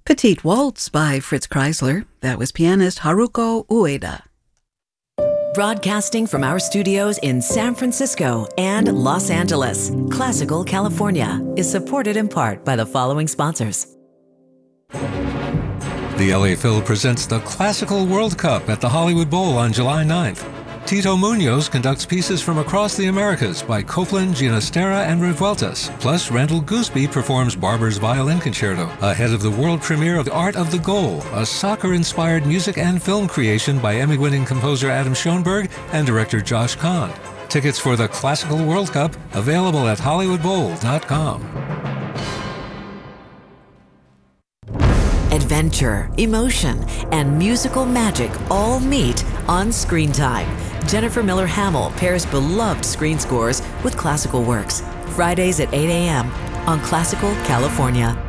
Petite Waltz by Fritz Kreisler. That was pianist Haruko Ueda. Broadcasting from our studios in San Francisco and Los Angeles, Classical California is supported in part by the following sponsors. The LA Phil presents the Classical World Cup at the Hollywood Bowl on July 9th. Tito Munoz conducts pieces from across the Americas by Copland, Ginastera, and Revueltas. Plus, Randall Gooseby performs Barber's Violin Concerto, ahead of the world premiere of The Art of the Goal, a soccer-inspired music and film creation by Emmy-winning composer Adam Schoenberg and director Josh Kahn. Tickets for the Classical World Cup available at HollywoodBowl.com. Adventure, emotion, and musical magic all meet on Screen Time. Jennifer Miller Hamill pairs beloved screen scores with classical works. Fridays at 8 a.m. on Classical California.